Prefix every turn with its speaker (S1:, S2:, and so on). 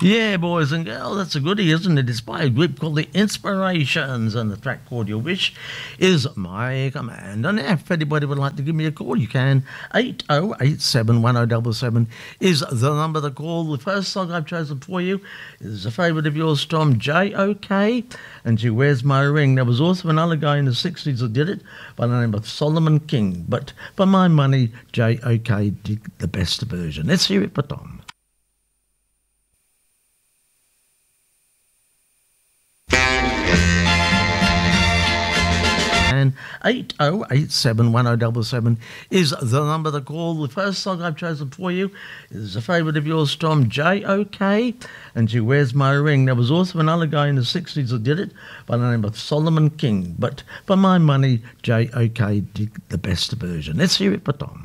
S1: Yeah, boys and girls, that's a goodie, isn't it? It's by a group called The Inspirations, and the track called Your Wish is my command. And if anybody would like to give me a call, you can. 80871077 is the number to call. The first song I've chosen for you is a favourite of yours from J.O.K. and She Wears My Ring. There was also another guy in the 60s that did it by the name of Solomon King. But for my money, J.O.K. did the best version. Let's hear it for Tom. 80871077 is the number to call. The first song I've chosen for you is a favourite of yours from J.O.K. and She Wears My Ring. There was also another guy in the 60s that did it by the name of Solomon King. But for my money, J.O.K. did the best version. Let's hear it for Tom.